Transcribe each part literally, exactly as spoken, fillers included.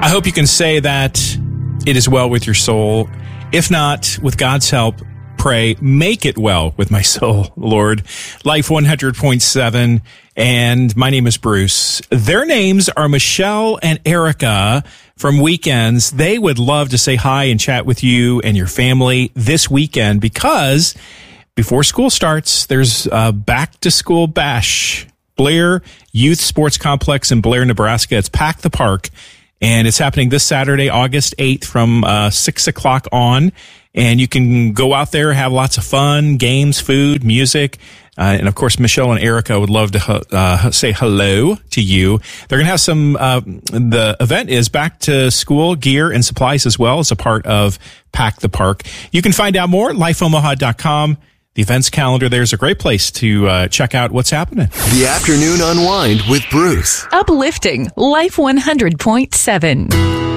I hope you can say that it is well with your soul. If not, with God's help, pray, make it well with my soul, Lord. Life one hundred point seven, and my name is Bruce. Their names are Michelle and Erica from Weekends. They would love to say hi and chat with you and your family this weekend because before school starts, there's a back-to-school bash. Blair Youth Sports Complex in Blair, Nebraska. It's Pack the Park, and it's happening this Saturday, August eighth from uh, six o'clock on. And you can go out there, have lots of fun, games, food, music. Uh, and, of course, Michelle and Erica would love to uh, say hello to you. They're going to have some uh, – the event is back to school gear and supplies as well as a part of Pack the Park. You can find out more at life omaha dot com. The events calendar there is a great place to uh, check out what's happening. The Afternoon Unwind with Bruce. Uplifting Life one hundred point seven.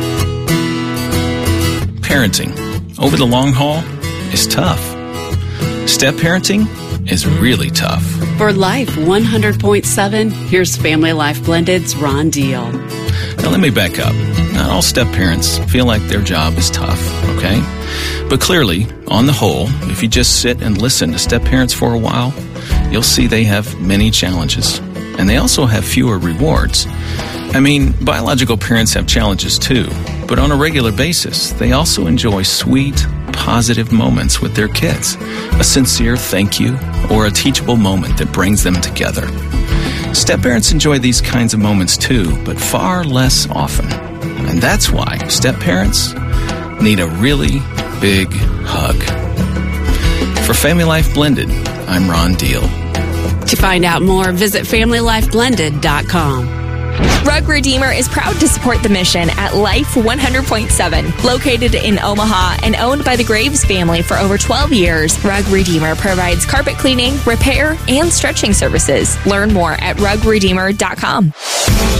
Parenting over the long haul is tough. Step parenting is really tough. For Life one hundred point seven, here's Family Life Blended's Ron Deal. Now let me back up. Not all step parents feel like their job is tough, okay? But clearly, on the whole, if you just sit and listen to step parents for a while, you'll see they have many challenges. And they also have fewer rewards. I mean, biological parents have challenges too, but on a regular basis, they also enjoy sweet, positive moments with their kids, a sincere thank you, or a teachable moment that brings them together. Step parents enjoy these kinds of moments too, but far less often. And that's why step parents need a really big hug. For Family Life Blended, I'm Ron Deal. To find out more, visit family life blended dot com. Rug Redeemer is proud to support the mission at Life one hundred point seven. Located in Omaha and owned by the Graves family for over twelve years, Rug Redeemer provides carpet cleaning, repair, and stretching services. Learn more at rug redeemer dot com.